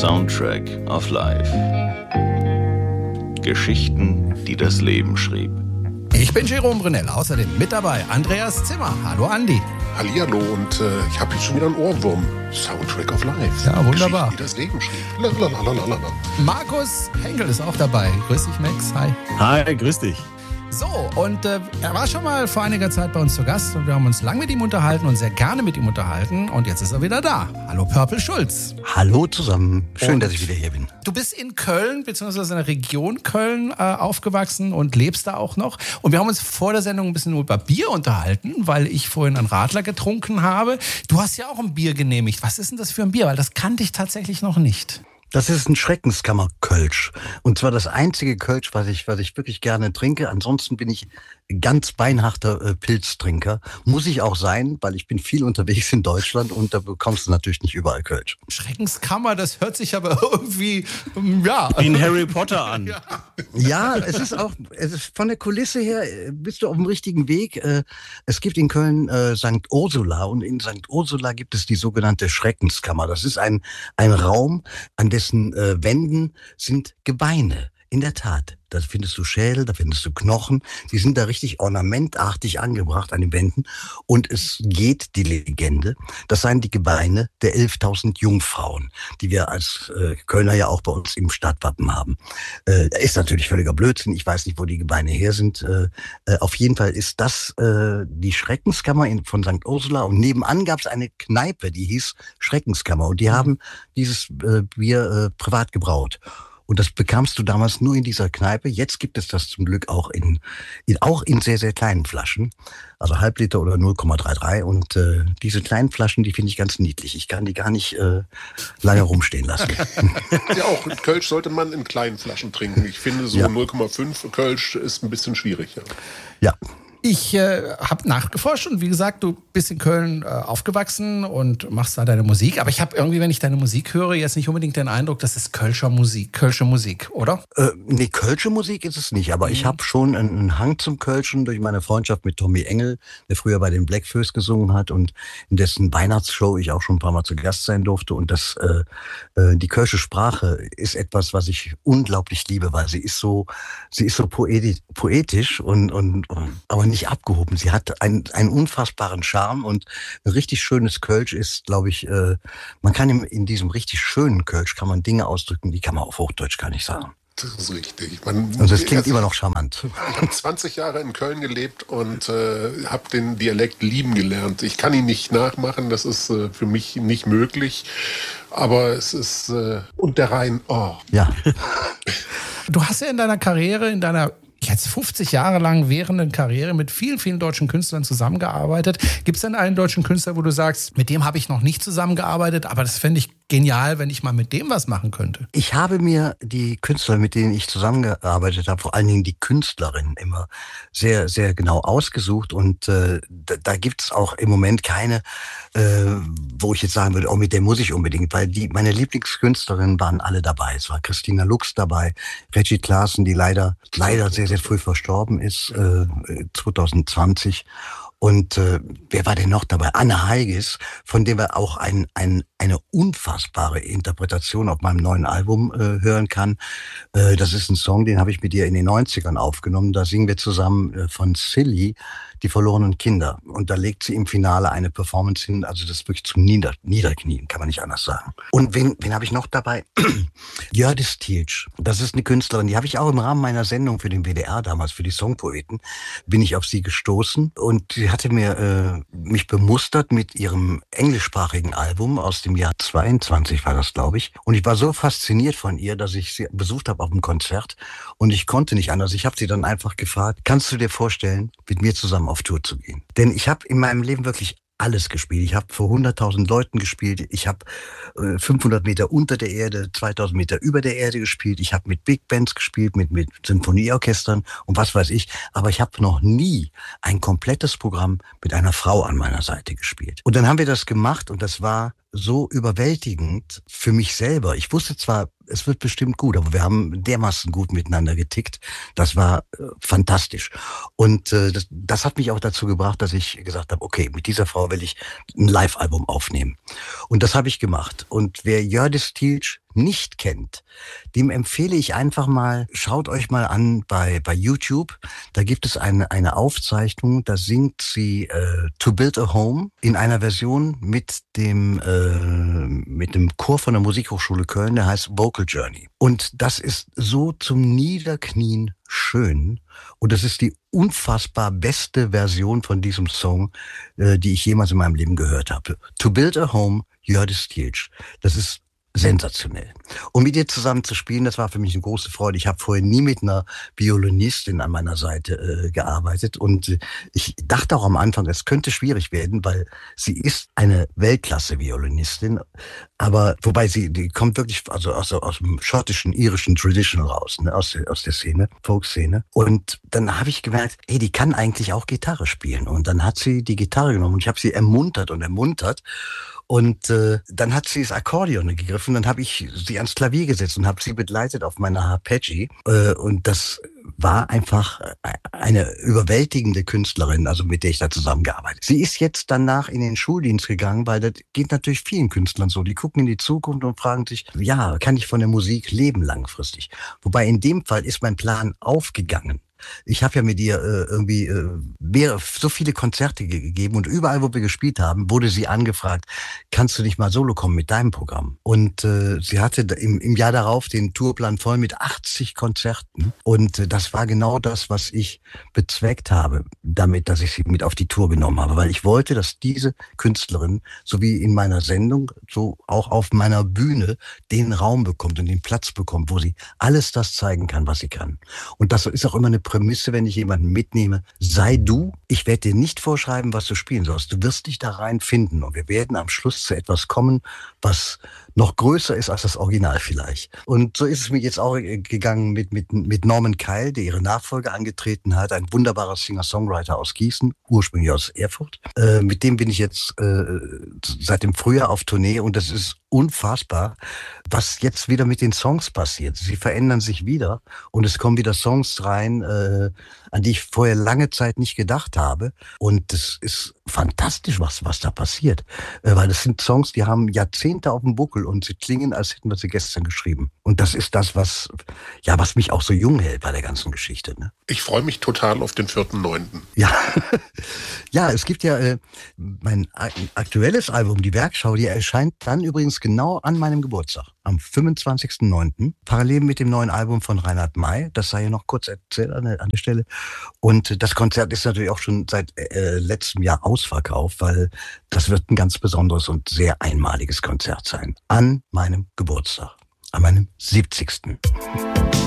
Soundtrack of Life. Geschichten, die das Leben schrieb. Ich bin Jerome Brunel, außerdem mit dabei Andreas Zimmer. Hallo Andi. Hallihallo und ich habe jetzt schon wieder einen Ohrwurm. Soundtrack of Life. Ja, wunderbar. Geschichten, die das Leben schrieb. Lalalala. Markus Henkel ist auch dabei. Grüß dich, Max. Hi. Hi, grüß dich. So, und er war schon mal vor einiger Zeit bei uns zu Gast und wir haben uns lang mit ihm unterhalten und sehr gerne mit ihm unterhalten. Und jetzt ist er wieder da. Hallo, Purple Schulz. Hallo zusammen. Schön, dass ich wieder hier bin. Du bist in Köln, beziehungsweise in der Region Köln aufgewachsen und lebst da auch noch. Und wir haben uns vor der Sendung ein bisschen über Bier unterhalten, weil ich vorhin einen Radler getrunken habe. Du hast ja auch ein Bier genehmigt. Was ist denn das für ein Bier? Weil das kannte ich tatsächlich noch nicht. Das ist ein Schreckenskammer-Kölsch. Und zwar das einzige Kölsch, was ich wirklich gerne trinke. Ansonsten bin ich ganz beinharter Pilztrinker. Muss ich auch sein, weil ich bin viel unterwegs in Deutschland und da bekommst du natürlich nicht überall Kölsch. Schreckenskammer, das hört sich aber irgendwie, ja. Wie ein Harry Potter an. Ja, es ist von der Kulisse her, bist du auf dem richtigen Weg. Es gibt in Köln St. Ursula und in St. Ursula gibt es die sogenannte Schreckenskammer. Das ist ein Raum, an dessen Wänden sind Gebeine. In der Tat, da findest du Schädel, da findest du Knochen, die sind da richtig ornamentartig angebracht an den Wänden und es geht die Legende, das seien die Gebeine der 11.000 Jungfrauen, die wir als Kölner ja auch bei uns im Stadtwappen haben. Ist natürlich völliger Blödsinn, ich weiß nicht, wo die Gebeine her sind. Auf jeden Fall ist das die Schreckenskammer von St. Ursula und nebenan gab es eine Kneipe, die hieß Schreckenskammer und die haben dieses Bier privat gebraut. Und das bekamst du damals nur in dieser Kneipe. Jetzt gibt es das zum Glück auch in sehr, sehr kleinen Flaschen. Also Halbliter oder 0,33. Und diese kleinen Flaschen, die finde ich ganz niedlich. Ich kann die gar nicht lange rumstehen lassen. Ja, auch Kölsch sollte man in kleinen Flaschen trinken. Ich finde so 0,5 Kölsch ist ein bisschen schwierig. Ja. Ich habe nachgeforscht und wie gesagt, du bist in Köln aufgewachsen und machst da deine Musik. Aber ich habe irgendwie, wenn ich deine Musik höre, jetzt nicht unbedingt den Eindruck, das ist Kölsche Musik, oder? Nee, Kölsche Musik ist es nicht. Aber ich habe schon einen Hang zum Kölschen durch meine Freundschaft mit Tommy Engel, der früher bei den Blackfoes gesungen hat und in dessen Weihnachtsshow ich auch schon ein paar Mal zu Gast sein durfte. Und die Kölsche Sprache ist etwas, was ich unglaublich liebe, weil sie ist so poetisch und aber nicht abgehoben. Sie hat einen unfassbaren Charme und ein richtig schönes Kölsch ist, glaube ich, man kann in diesem richtig schönen Kölsch kann man Dinge ausdrücken, die kann man auf Hochdeutsch gar nicht sagen. Das ist richtig. Also es klingt immer noch charmant. Ich habe 20 Jahre in Köln gelebt und habe den Dialekt lieben gelernt. Ich kann ihn nicht nachmachen, das ist für mich nicht möglich. Aber es ist und der Rhein, oh. Ja. Du hast ja in deiner Karriere, jetzt 50 Jahre lang währenden Karriere mit vielen, vielen deutschen Künstlern zusammengearbeitet. Gibt es denn einen deutschen Künstler, wo du sagst, mit dem habe ich noch nicht zusammengearbeitet, aber das fände ich genial, wenn ich mal mit dem was machen könnte? Ich habe mir die Künstler, mit denen ich zusammengearbeitet habe, vor allen Dingen die Künstlerinnen immer sehr, sehr genau ausgesucht und da gibt es auch im Moment keine, wo ich jetzt sagen würde, oh, mit der muss ich unbedingt, weil meine Lieblingskünstlerinnen waren alle dabei. Es war Christina Lux dabei, Reggie Klaassen, die leider sehr, sehr früh verstorben ist, 2020. Und wer war denn noch dabei? Anne Heigis, von dem wir auch eine unfassbare Interpretation auf meinem neuen Album hören kann. Das ist ein Song, den habe ich mit ihr in den 90ern aufgenommen. Da singen wir zusammen von Silly, die verlorenen Kinder. Und da legt sie im Finale eine Performance hin, also das ist wirklich zum Niederknien, kann man nicht anders sagen. Und wen habe ich noch dabei? Jördis Tilch. Das ist eine Künstlerin, die habe ich auch im Rahmen meiner Sendung für den WDR damals, für die Songpoeten, bin ich auf sie gestoßen. Und sie hatte mich bemustert mit ihrem englischsprachigen Album aus dem Jahr 22 war das, glaube ich. Und ich war so fasziniert von ihr, dass ich sie besucht habe auf einem Konzert. Und ich konnte nicht anders. Ich habe sie dann einfach gefragt, kannst du dir vorstellen, mit mir zusammen auf Tour zu gehen? Denn ich habe in meinem Leben wirklich alles gespielt. Ich habe vor 100.000 Leuten gespielt. Ich habe 500 Meter unter der Erde, 2000 Meter über der Erde gespielt. Ich habe mit Big Bands gespielt, mit Sinfonieorchestern und was weiß ich. Aber ich habe noch nie ein komplettes Programm mit einer Frau an meiner Seite gespielt. Und dann haben wir das gemacht und das war so überwältigend für mich selber. Ich wusste zwar, es wird bestimmt gut, aber wir haben dermaßen gut miteinander getickt. Das war fantastisch. Und das hat mich auch dazu gebracht, dass ich gesagt habe, okay, mit dieser Frau will ich ein Live-Album aufnehmen. Und das habe ich gemacht. Und wer Jördis Tilch nicht kennt, dem empfehle ich einfach mal, schaut euch mal an bei YouTube. Da gibt es eine Aufzeichnung, da singt sie To Build a Home in einer Version mit dem Chor von der Musikhochschule Köln, der heißt Vocal Journey. Und das ist so zum Niederknien schön. Und das ist die unfassbar beste Version von diesem Song, die ich jemals in meinem Leben gehört habe. To Build a Home, Hjördis Tilch. Das ist sensationell. Und mit ihr zusammen zu spielen, das war für mich eine große Freude. Ich habe vorher nie mit einer Violinistin an meiner Seite gearbeitet und ich dachte auch am Anfang, es könnte schwierig werden, weil sie ist eine Weltklasse-Violinistin, aber wobei die kommt wirklich also aus dem schottischen, irischen Traditional raus, ne, aus der Szene, Folkszene. Und dann habe ich gemerkt, die kann eigentlich auch Gitarre spielen. Und dann hat sie die Gitarre genommen und ich habe sie ermuntert. Und dann hat sie das Akkordeon gegriffen, dann habe ich sie ans Klavier gesetzt und habe sie begleitet auf meiner Arpeggi. Und das war einfach eine überwältigende Künstlerin, also mit der ich da zusammengearbeitet habe. Sie ist jetzt danach in den Schuldienst gegangen, weil das geht natürlich vielen Künstlern so. Die gucken in die Zukunft und fragen sich, ja, kann ich von der Musik leben langfristig? Wobei in dem Fall ist mein Plan aufgegangen. Ich habe ja mit ihr so viele Konzerte gegeben und überall, wo wir gespielt haben, wurde sie angefragt, kannst du nicht mal solo kommen mit deinem Programm? Und sie hatte im Jahr darauf den Tourplan voll mit 80 Konzerten und das war genau das, was ich bezweckt habe, damit, dass ich sie mit auf die Tour genommen habe, weil ich wollte, dass diese Künstlerin, so wie in meiner Sendung, so auch auf meiner Bühne den Raum bekommt und den Platz bekommt, wo sie alles das zeigen kann, was sie kann. Und das ist auch immer eine Prämisse, wenn ich jemanden mitnehme, sei du, ich werde dir nicht vorschreiben, was du spielen sollst. Du wirst dich da rein finden und wir werden am Schluss zu etwas kommen, was noch größer ist als das Original vielleicht. Und so ist es mir jetzt auch gegangen mit Norman Keil, der ihre Nachfolge angetreten hat, ein wunderbarer Singer-Songwriter aus Gießen, ursprünglich aus Erfurt. Mit dem bin ich jetzt seit dem Frühjahr auf Tournee und das ist unfassbar, was jetzt wieder mit den Songs passiert. Sie verändern sich wieder und es kommen wieder Songs rein, an die ich vorher lange Zeit nicht gedacht habe. Und das ist fantastisch, was da passiert. Weil das sind Songs, die haben Jahrzehnte auf dem Buckel und sie klingen, als hätten wir sie gestern geschrieben. Und das ist das, was mich auch so jung hält bei der ganzen Geschichte. Ne? Ich freue mich total auf den 4.9. Ja, ja, es gibt ja mein aktuelles Album, die Werkschau, die erscheint dann übrigens genau an meinem Geburtstag, am 25.09., parallel mit dem neuen Album von Reinhard May. Das sei ja noch kurz erzählt an der Stelle. Und das Konzert ist natürlich auch schon seit letztem Jahr ausverkauft, weil das wird ein ganz besonderes und sehr einmaliges Konzert sein. An meinem Geburtstag, an meinem 70.